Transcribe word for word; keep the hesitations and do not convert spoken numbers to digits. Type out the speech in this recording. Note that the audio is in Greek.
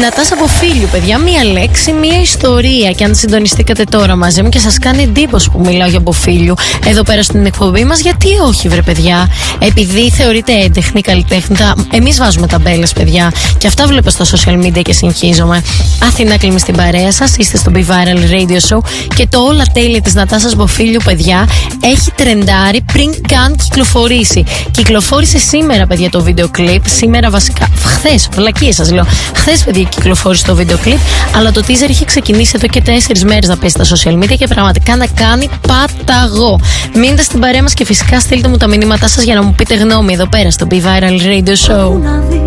Νατάσα Μποφίλιου, παιδιά. Μία λέξη, μία ιστορία. Και αν συντονιστήκατε τώρα μαζί μου και σας κάνει εντύπωση που μιλάω για Μποφίλιου εδώ πέρα στην εκπομπή μας, γιατί όχι, βρε παιδιά. Επειδή θεωρείται έντεχνη, καλλιτέχνη, εμείς βάζουμε ταμπέλες, παιδιά. Και αυτά βλέπω στα social media και συγχύζομαι. Αθηνά Κλίμη στην παρέα σας, είστε στο Be Viral Radio Show. Και το όλα τέλεια της Νατάσας Μποφίλιου, παιδιά, έχει τρεντάρει πριν καν κυκλοφορήσει. Κυκλοφόρησε σήμερα, παιδιά, το βίντεο κλιπ. Σήμερα βασικά. Χθες, βλακίες σας λέω. Χθες, παιδιά, κυκλοφόρησε το βίντεο κλιπ. Αλλά το teaser έχει ξεκινήσει εδώ και τέσσερις μέρες να πέσει στα social media και πραγματικά να κάνει παταγό. Μείνετε στην παρέα μας και φυσικά στείλτε μου τα μηνύματά σας για να μου πείτε γνώμη εδώ πέρα στο Be Viral Radio Show.